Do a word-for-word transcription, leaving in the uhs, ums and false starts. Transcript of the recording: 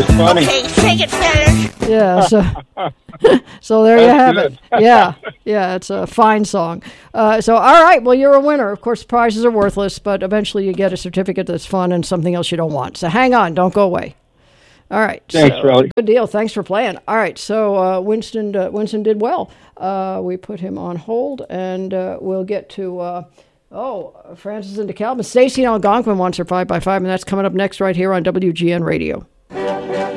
was funny. Okay, take it, Spanish. Yeah, so, so there you have it. Yeah, yeah, it's a fine song. Uh, so, all right, well, you're a winner. Of course, prizes are worthless, but eventually you get a certificate that's fun and something else you don't want. So hang on, don't go away. All right. Thanks, so, Rowdy. Good deal. Thanks for playing. All right, so uh, Winston uh, Winston did well. Uh, we put him on hold, and uh, we'll get to... Uh, Oh, Francis in DeKalb. Stacy in Algonquin wants her five by five, and that's coming up next right here on W G N Radio.